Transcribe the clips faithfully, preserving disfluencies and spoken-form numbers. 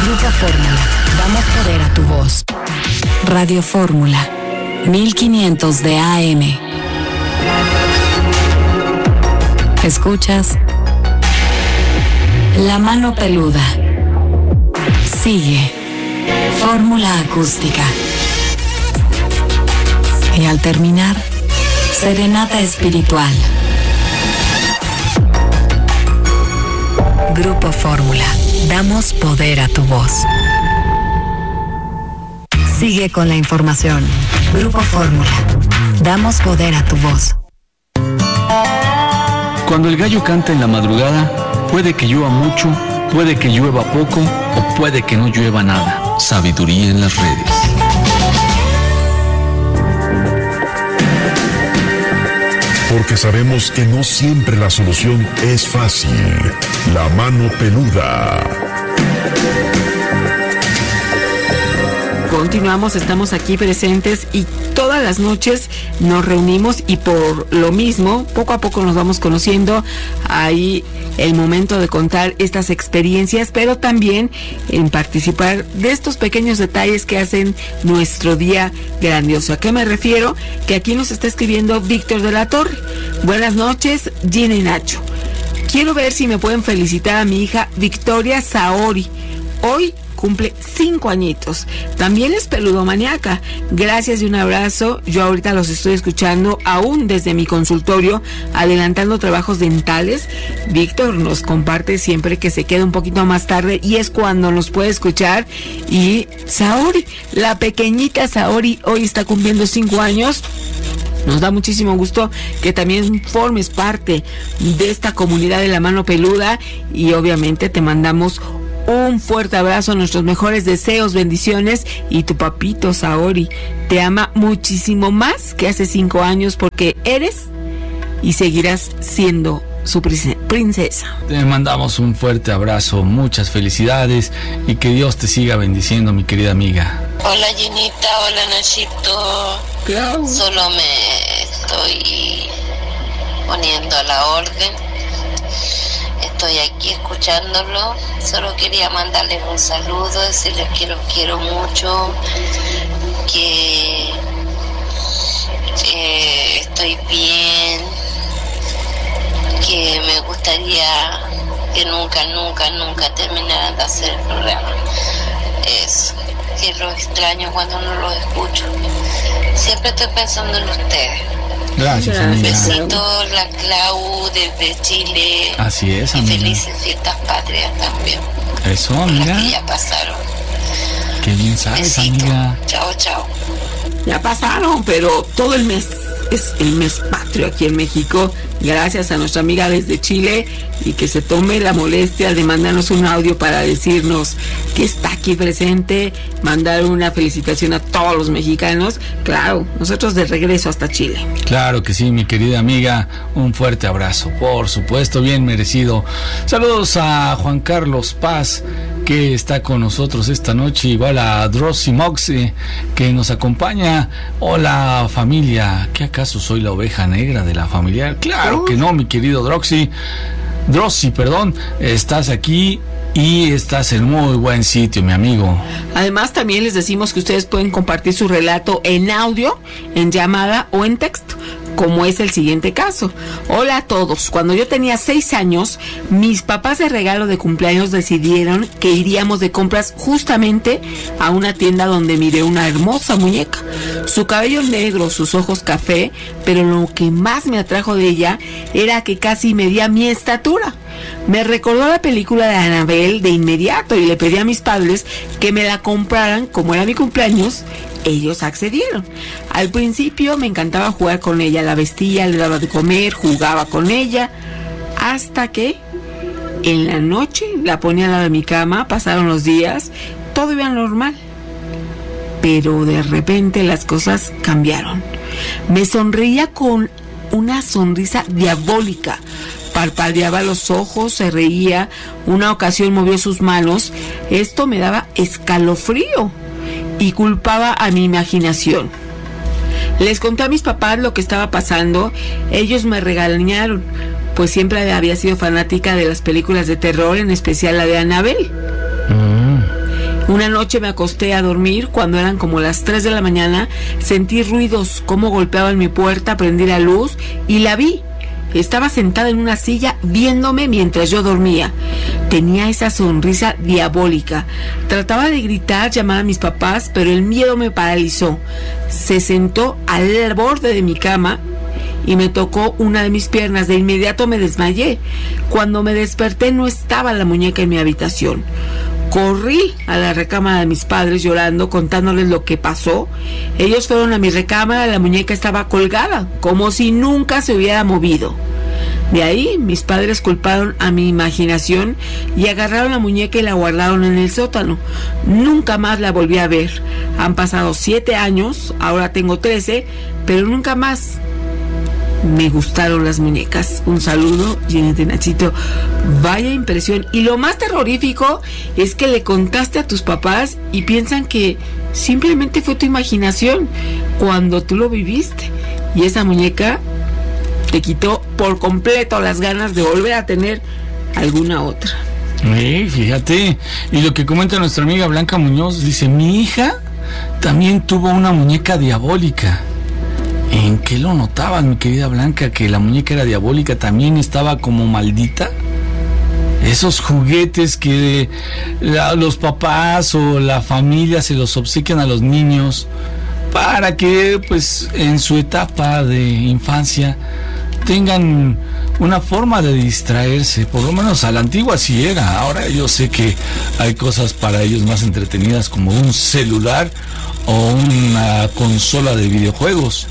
Grupo Fórmula. Damos poder a tu voz. Radio Fórmula. mil quinientos de A M. Escuchas La Mano Peluda. Sigue Fórmula Acústica. Y al terminar, Serenata Espiritual. Grupo Fórmula. Damos poder a tu voz. Sigue con la información. Grupo Fórmula. Damos poder a tu voz. Cuando el gallo canta en la madrugada, puede que llueva mucho, puede que llueva poco o puede que no llueva nada. Sabiduría en las redes. Porque sabemos que no siempre la solución es fácil. La Mano Peluda. Continuamos, estamos aquí presentes y todas las noches nos reunimos y por lo mismo, poco a poco nos vamos conociendo. Ahí el momento de contar estas experiencias, pero también en participar de estos pequeños detalles que hacen nuestro día grandioso. ¿A qué me refiero? Que aquí nos está escribiendo Víctor de la Torre. Buenas noches, Gina y Nacho. Quiero ver si me pueden felicitar a mi hija Victoria Saori. Hoy cumple cinco añitos. También es peludomaniaca. Gracias y un abrazo. Yo ahorita los estoy escuchando aún desde mi consultorio, adelantando trabajos dentales. Víctor nos comparte siempre que se queda un poquito más tarde y es cuando nos puede escuchar. Y Saori, la pequeñita Saori, hoy está cumpliendo cinco años. Nos da muchísimo gusto que también formes parte de esta comunidad de La Mano Peluda y obviamente te mandamos un fuerte abrazo, nuestros mejores deseos, bendiciones, y tu papito Saori te ama muchísimo más que hace cinco años porque eres y seguirás siendo su princesa. Te mandamos un fuerte abrazo, muchas felicidades y que Dios te siga bendiciendo, mi querida amiga. Hola Ginita, hola Nachito. Claro. Solo me estoy poniendo a la orden. Estoy aquí escuchándolo, solo quería mandarles un saludo, decirles que los quiero mucho, que eh, estoy bien, que me gustaría que nunca, nunca, nunca terminaran de hacer el programa. Eso, que los extraño cuando no los escucho. Siempre estoy pensando en ustedes. Gracias, amiga. Besitos, la Clau desde Chile. Así es, y amiga. felices fiestas patrias también. Eso, amiga. Las que ya pasaron. Qué bien sabes, Besito. amiga. Chao, chao. Ya pasaron, pero todo el mes es el mes patrio aquí en México. Gracias a nuestra amiga desde Chile y que se tome la molestia de mandarnos un audio para decirnos que está aquí presente, mandar una felicitación a todos los mexicanos. Claro, nosotros de regreso hasta Chile. Claro que sí, mi querida amiga, un fuerte abrazo, por supuesto, bien merecido. Saludos a Juan Carlos Paz, que está con nosotros esta noche, igual a Drosy Moxie, que nos acompaña. Hola familia, ¿qué acaso soy la oveja negra de la familia? Claro que no, mi querido Droxy, Drosy, perdón, estás aquí y estás en muy buen sitio, mi amigo. Además, también les decimos que ustedes pueden compartir su relato en audio, en llamada o en texto, como es el siguiente caso. Hola a todos. Cuando yo tenía seis años, mis papás de regalo de cumpleaños decidieron que iríamos de compras justamente a una tienda donde miré una hermosa muñeca. Su cabello negro, sus ojos café, pero lo que más me atrajo de ella era que casi medía mi estatura. Me recordó la película de Annabelle de inmediato y le pedí a mis padres que me la compraran. Como era mi cumpleaños, ellos accedieron. Al principio me encantaba jugar con ella, la vestía, le daba de comer, jugaba con ella, hasta que en la noche la ponía al lado de mi cama. Pasaron los días, todo iba normal, pero de repente las cosas cambiaron. Me sonreía con una sonrisa diabólica, parpadeaba los ojos, se reía, una ocasión movió sus manos. Esto me daba escalofrío y culpaba a mi imaginación. Les conté a mis papás lo que estaba pasando. Ellos me regañaron, pues siempre había sido fanática de las películas de terror, en especial la de Annabelle. Mm. Una noche me acosté a dormir, cuando eran como las tres de la mañana, sentí ruidos, cómo golpeaban mi puerta, prendí la luz y la vi. Estaba sentada en una silla viéndome mientras yo dormía. Tenía esa sonrisa diabólica. Trataba de gritar, llamar a mis papás, pero el miedo me paralizó. Se sentó al borde de mi cama y me tocó una de mis piernas. De inmediato me desmayé. Cuando me desperté no estaba la muñeca en mi habitación. Corrí a la recámara de mis padres llorando, contándoles lo que pasó. Ellos fueron a mi recámara, la muñeca estaba colgada, como si nunca se hubiera movido. De ahí, mis padres culparon a mi imaginación y agarraron la muñeca y la guardaron en el sótano. Nunca más la volví a ver. Han pasado siete años, ahora tengo trece, pero nunca más me gustaron las muñecas. Un saludo, Ginette Nachito. Vaya impresión. Y lo más terrorífico es que le contaste a tus papás y piensan que simplemente fue tu imaginación cuando tú lo viviste. Y esa muñeca te quitó por completo las ganas de volver a tener alguna otra. Eh, fíjate. Y lo que comenta nuestra amiga Blanca Muñoz, dice, mi hija también tuvo una muñeca diabólica. ¿En qué lo notabas, mi querida Blanca, que la muñeca era diabólica, también estaba como maldita? Esos juguetes que la, los papás o la familia se los obsequian a los niños para que, pues, en su etapa de infancia tengan una forma de distraerse. Por lo menos a la antigua sí era. Ahora yo sé que hay cosas para ellos más entretenidas, como un celular o una consola de videojuegos.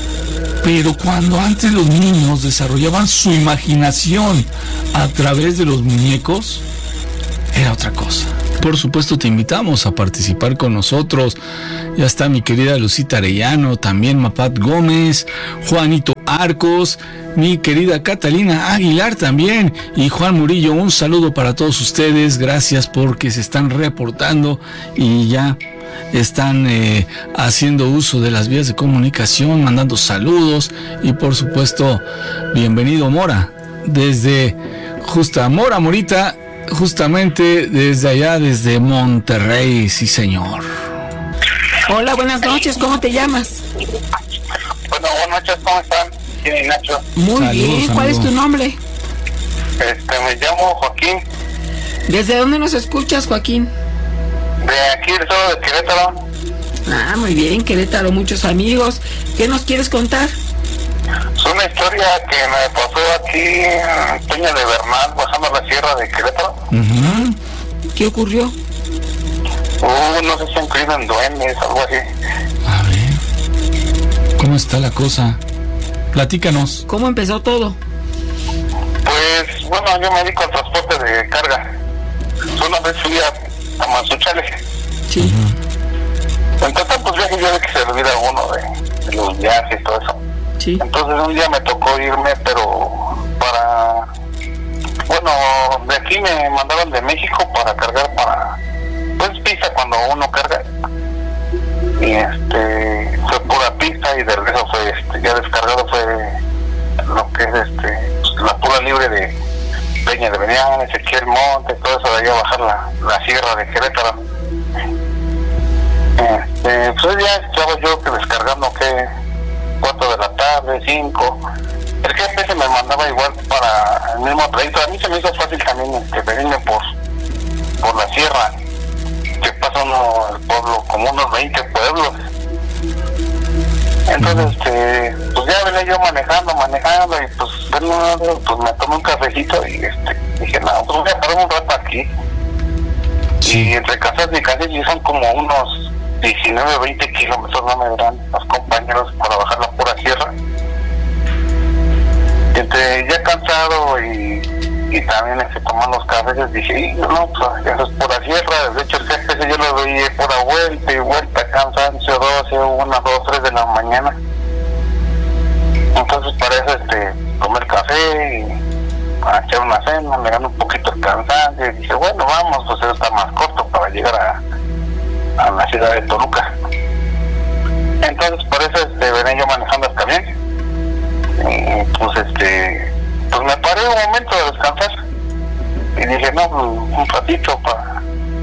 Pero cuando antes los niños desarrollaban su imaginación a través de los muñecos, era otra cosa. Por supuesto, te invitamos a participar con nosotros. Ya está mi querida Lucita Arellano, también Mapat Gómez, Juanito Arcos, mi querida Catalina Aguilar también, y Juan Murillo. Un saludo para todos ustedes. Gracias porque se están reportando y ya están eh, haciendo uso de las vías de comunicación, mandando saludos. Y por supuesto, bienvenido Mora, desde justa Mora Morita, justamente desde allá, desde Monterrey. Sí, señor. Hola, buenas noches, ¿cómo te llamas? Bueno, buenas noches, ¿cómo están? ¿Quién es Nacho? Muy Saludos, bien, ¿cuál amigo. es tu nombre? Este, me llamo Joaquín, ¿Desde dónde nos escuchas, Joaquín? de aquí del estado de Querétaro. Ah, muy bien, Querétaro, muchos amigos. ¿Qué nos quieres contar? Es una historia que me pasó aquí en Peña de Bernal, bajando la sierra de Querétaro. Uh-huh. ¿Qué ocurrió? Uh, no sé si incluyen duendes, algo así. A ver, ¿cómo está la cosa? Platícanos. ¿Cómo empezó todo? Pues, bueno, yo me dedico al transporte de carga. Una vez fui a, a Manzuchales. Sí. Entonces, pues viaje yo de que se olvida uno de, de los viajes y todo eso. Sí. Entonces un día me tocó irme, pero para... Bueno, de aquí me mandaron de México para cargar para... Pues pista cuando uno carga. Y este... fue pura pista y de regreso fue, este, ya descargado fue lo que es este... Pues, la pura libre de Peña de Bernal, Ezequiel Monte, todo eso de allá bajar la, la sierra de Querétaro. Este... Pues ya estaba yo que descargando que... cuatro de la tarde, cinco. El G P S me mandaba igual para el mismo trayecto. A mí se me hizo fácil también este, venirme por, por la sierra, que pasa uno, el pueblo, como unos veinte pueblos. Entonces, este, pues ya venía yo manejando, manejando, y pues, bueno, pues me tomé un cafecito y este, dije, no, pues voy a parar un rato aquí. Sí. Y entre casas y casas y son como unos diecinueve, veinte kilómetros, no me dirán los compañeros, para bajar la pura sierra. Este, ya cansado y, y también este, tomando los cafés, dije, no, pues eso es pura sierra. De hecho, el G P S yo lo veía pura vuelta y vuelta, cansancio, doce, una, dos, tres de la mañana. Entonces, para eso, este, tomé el café y a echar una cena, me ganó un poquito el cansancio y dije, bueno, vamos, pues eso está más corto para llegar a a la ciudad de Toluca. Entonces por eso este, venía yo manejando hasta bien. Y pues este pues me paré un momento de descansar y dije, no, pues, un ratito para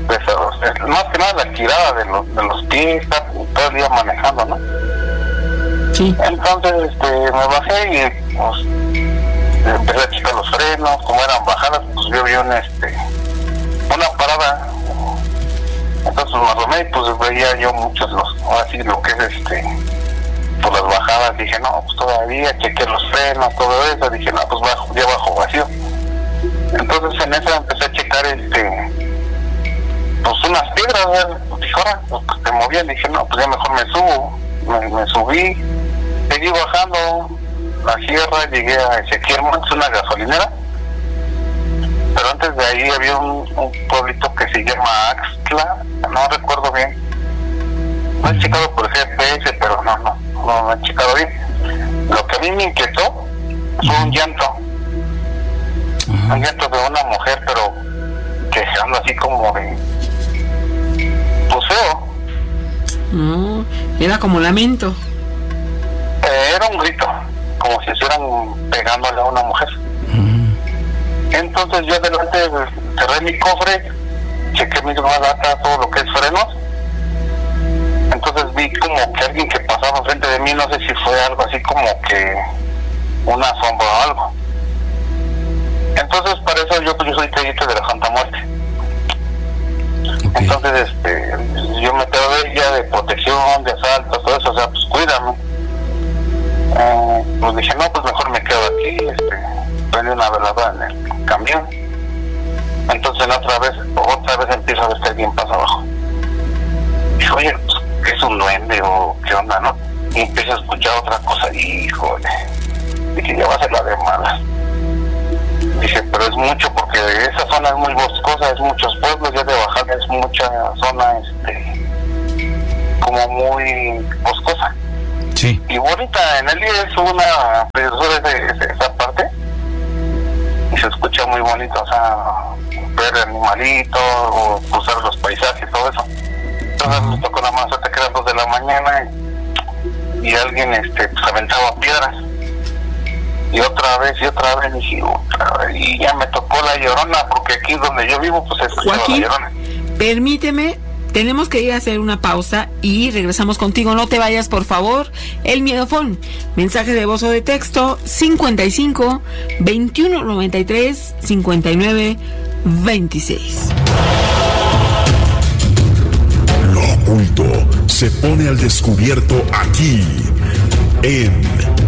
pesados. Más que nada la tirada de los, de los pies, estar todo el día manejando, ¿no? Sí. Entonces este, me bajé y pues empecé a checar los frenos, como eran bajadas, pues yo vi una, este, una parada. Entonces me asomé y pues veía yo muchos, los, así lo que es este, por las bajadas, dije no, pues todavía chequé los frenos, todo eso, dije no, pues bajo, ya bajo vacío. Entonces en eso empecé a checar este, pues unas piedras, dije ahora, pues te movían, dije no, pues ya mejor me subo, me, me subí, seguí bajando la sierra, llegué a Ezequiel Montes, una gasolinera, pero antes de ahí había un, un pueblito que se llama Axtla, no recuerdo bien, no he checado por G P S, pero no, no, no, no he checado bien. Lo que a mí me inquietó fue un llanto, un llanto de una mujer, pero quejando así como de, pues feo. No, era como lamento. Eh, era un grito, como si estuvieran pegándole a una mujer. Entonces yo adelante cerré mi cofre, chequé mis latas, todo lo que es frenos. Entonces vi como que alguien que pasaba frente de mí, no sé si fue algo así como que una sombra o algo. Entonces para eso yo, pues, yo soy creyente de la Santa Muerte. Okay. Entonces este, yo me quedo de ella, de protección, de asaltos, todo eso, o sea, pues cuídame. Eh, pues dije, no, pues mejor me quedo aquí, este, prendí una velada en el camión. Entonces la otra vez, otra vez empiezo a ver que alguien pasa abajo. Dije, oye, pues, ¿es un duende o qué onda, no? Y empiezo a escuchar otra cosa y, híjole, dije, ya va a ser la de malas. Dije, pero es mucho porque esa zona es muy boscosa, es muchos pueblos, ya de bajada es mucha zona, este, como muy boscosa. Sí. Y bonita, en el día es una preciosa de esa parte y se escucha muy bonito, o sea, ver animalitos o cruzar los paisajes, todo eso. Entonces uh-huh. me tocó la más hasta que eran dos de la mañana y, y alguien este pues aventaba piedras y otra vez y otra vez y otra vez y ya me tocó la Llorona, porque aquí donde yo vivo pues se escuchaba la Llorona. Permíteme, tenemos que ir a hacer una pausa y regresamos contigo. No te vayas, por favor. El Miedofón. Mensaje de voz o de texto cincuenta y cinco, veintiuno noventa y tres, cincuenta y nueve, veintiséis. Lo oculto se pone al descubierto aquí en